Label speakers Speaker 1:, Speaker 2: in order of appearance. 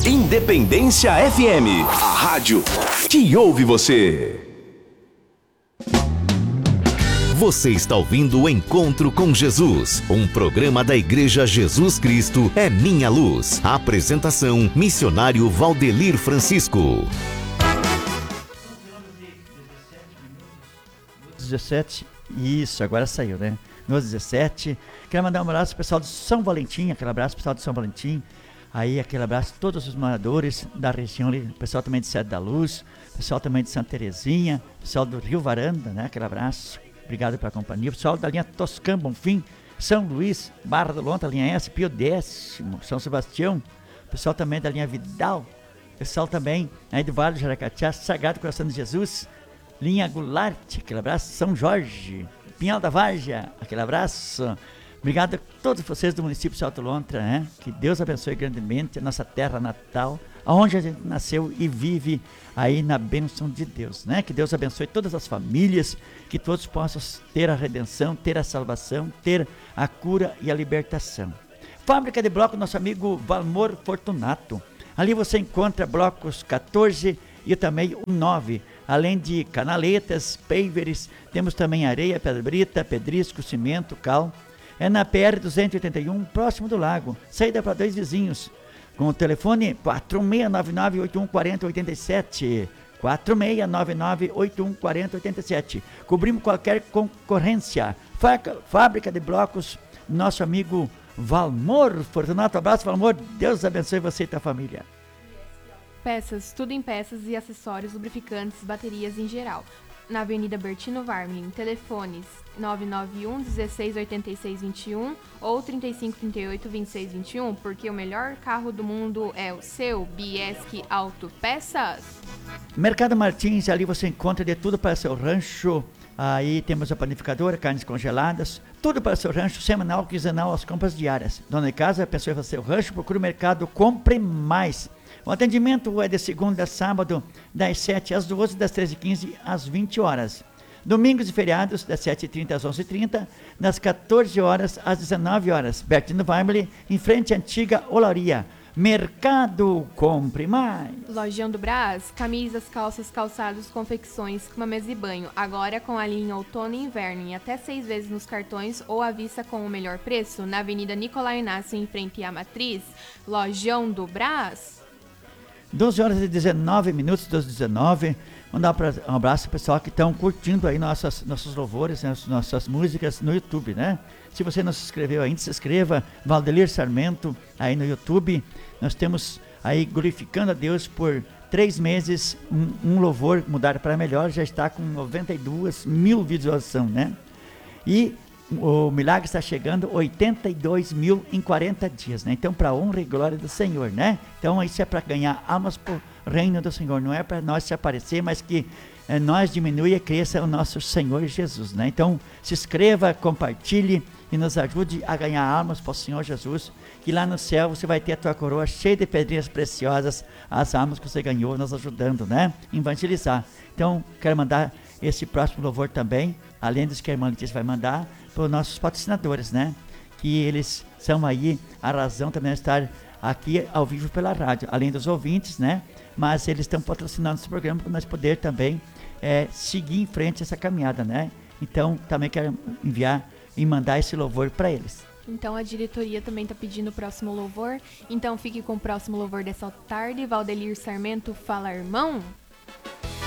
Speaker 1: Independência FM, a rádio que ouve você.
Speaker 2: Você está ouvindo o Encontro com Jesus, um programa da Igreja Jesus Cristo é Minha Luz. A apresentação, missionário Valdelir Francisco.
Speaker 3: 17, isso, agora saiu, né? Nos 17, quero mandar um abraço pro pessoal de São Valentim, aquele abraço pro pessoal de São Valentim, aí aquele abraço a todos os moradores da região ali, pessoal também de Sede da Luz, pessoal também de Santa Terezinha, pessoal do Rio Varanda, né? Aquele abraço. Obrigado pela companhia. Pessoal da linha Toscã, Bonfim, São Luís, Barra do Lontra, linha S, Pio X, São Sebastião. Pessoal também da linha Vidal. Pessoal também aí do Vale do Jaracatiá, Sagrado Coração de Jesus, linha Goulart, aquele abraço. São Jorge, Pinhal da Várzea, aquele abraço. Obrigado a todos vocês do município de Alto Lontra, né? Que Deus abençoe grandemente a nossa terra natal, aonde a gente nasceu e vive aí na bênção de Deus, né? Que Deus abençoe todas as famílias, que todos possam ter a redenção, ter a salvação, ter a cura e a libertação. Fábrica de bloco, nosso amigo Valmor Fortunato. Ali você encontra blocos 14 e também o 9, além de canaletas, pavers, temos também areia, pedra brita, pedrisco, cimento, cal. É na PR 281, próximo do lago, saída para 2 vizinhos, com o telefone 4699-8140-87, 4699-8140-87. Cobrimos qualquer concorrência. Fábrica de blocos, nosso amigo Valmor Fortunato. Abraço, Valmor. Deus abençoe você e tua família.
Speaker 4: Peças, tudo em peças e acessórios, lubrificantes, baterias em geral. Na Avenida Bertino Varmin, telefones 991 16 86 21 ou 35 38 26 21, porque o melhor carro do mundo é o seu. Biesque Autopeças.
Speaker 3: Mercado Martins, ali você encontra de tudo para seu rancho. Aí temos a panificadora, carnes congeladas, tudo para seu rancho, semanal, quinzenal, as compras diárias. Dona de casa, pensou em fazer seu rancho, procura o mercado, compre mais. O atendimento é de segunda a sábado, das 7 às 12, das 13h15 às 20 horas. Domingos e feriados, das 7h30 às 11h30, das 14 horas às 19 horas. Bertino Weimler, em frente à antiga olaria. Mercado Compre Mais.
Speaker 4: Lojão do Brás, camisas, calças, calçados, confecções, cama, mesa e banho. Agora com a linha outono e inverno em até 6 vezes nos cartões ou à vista com o melhor preço. Na Avenida Nicolau Inácio, em frente à Matriz. Lojão do Brás.
Speaker 3: 12 horas e 19 minutos, 12h19. Mandar um abraço pro pessoal que estão curtindo aí nossos louvores, né, nossas músicas no YouTube, né? Se você não se inscreveu ainda, se inscreva. Valdelir Sarmento aí no YouTube. Nós temos aí glorificando a Deus por 3 meses, um louvor mudar para melhor, já está com 92 mil visualizações, né? E o milagre está chegando 82 mil em 40 dias, né? Então, para a honra e glória do Senhor, né? Então, isso é para ganhar almas para o reino do Senhor. Não é para nós se aparecer, mas que nós diminua e cresça o nosso Senhor Jesus, né? Então, se inscreva, compartilhe e nos ajude a ganhar almas para o Senhor Jesus, que lá no céu você vai ter a tua coroa cheia de pedrinhas preciosas, as almas que você ganhou nos ajudando, né? Evangelizar. Então, quero mandar esse próximo louvor também, além dos que a irmã Letícia vai mandar, para os nossos patrocinadores, né? Que eles são aí a razão também de estar aqui ao vivo pela rádio, além dos ouvintes, né? Mas eles estão patrocinando esse programa para nós poder também seguir em frente essa caminhada, né? Então, também quero enviar e mandar esse louvor para eles.
Speaker 4: Então a diretoria também está pedindo o próximo louvor. Então fique com o próximo louvor dessa tarde. Valdelir Sarmento, Fala Irmão.